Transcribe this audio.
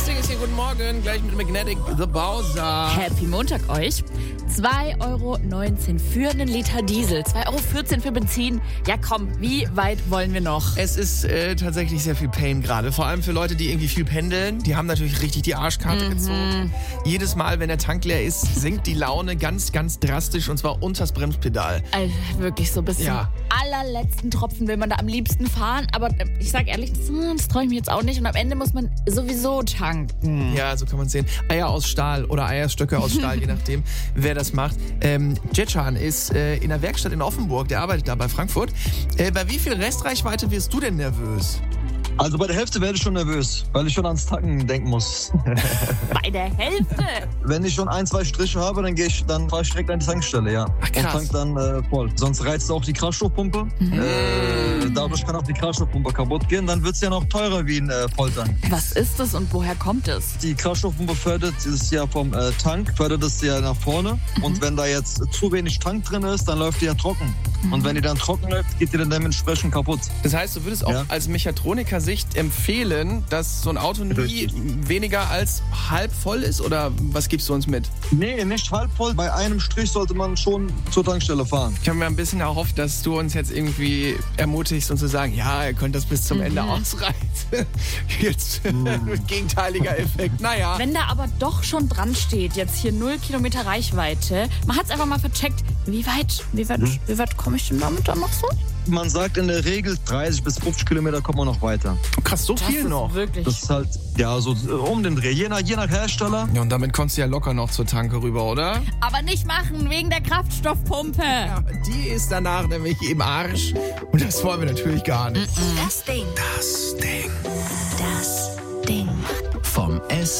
Das Ding ist hier, guten Morgen, gleich mit Magnetic The Bowser. Happy Montag euch. 2,19 Euro für einen Liter Diesel, 2,14 Euro für Benzin. Ja komm, wie weit wollen wir noch? Es ist tatsächlich sehr viel Pain gerade. Vor allem für Leute, die irgendwie viel pendeln. Die haben natürlich richtig die Arschkarte gezogen. Jedes Mal, wenn der Tank leer ist, sinkt die Laune ganz, ganz drastisch und zwar unters Bremspedal. Also wirklich so bis zum allerletzten Tropfen will man da am liebsten fahren. Aber ich sag ehrlich, das traue ich mir jetzt auch nicht. Und am Ende muss man sowieso tanken. Ja, so kann man sehen. Eier aus Stahl oder Eierstöcke aus Stahl, je nachdem, wer das macht. Jetschan ist in der Werkstatt in Offenburg, der arbeitet da bei Frankfurt. Bei wie viel Restreichweite wirst du denn nervös? Also bei der Hälfte werde ich schon nervös, weil ich schon ans Tanken denken muss. Bei der Hälfte? Wenn ich schon 1-2 Striche habe, dann fahre ich direkt an die Tankstelle, ja. Ach, krass. Und tank dann voll. Sonst reizt auch die Kraftstoffpumpe. Dadurch kann auch die Kraftstoffpumpe kaputt gehen. Dann wird es ja noch teurer wie ein Volltank. Was ist das und woher kommt es? Die Kraftstoffpumpe fördert es ja vom Tank, fördert es ja nach vorne. Und wenn da jetzt zu wenig Tank drin ist, dann läuft die ja trocken. Und wenn die dann trocken läuft, geht die dann dementsprechend kaputt. Das heißt, du würdest auch als Mechatroniker-Sicht empfehlen, dass so ein Auto nie weniger als halb voll ist? Oder was gibst du uns mit? Nee, nicht halb voll. Bei einem Strich sollte man schon zur Tankstelle fahren. Ich habe mir ein bisschen erhofft, dass du uns jetzt irgendwie ermutigst und zu sagen, ja, ihr könnt das bis zum Ende ausreizen. Jetzt gegenteiliger Effekt. Naja. Wenn da aber doch schon dran steht, jetzt hier 0 Kilometer Reichweite, man hat es einfach mal vercheckt, wie weit komme ich denn damit dann noch so? Man sagt in der Regel 30 bis 50 Kilometer kommt man noch weiter. Krass, so viel noch. Wirklich. Das ist halt, so um den Dreh. Je nach Hersteller. Ja, und damit kommst du ja locker noch zur Tanke rüber, oder? Aber nicht machen, wegen der Kraftstoffpumpe. Ja, die ist danach nämlich im Arsch. Und das wollen wir natürlich gar nicht. Das Ding. Das Ding. Das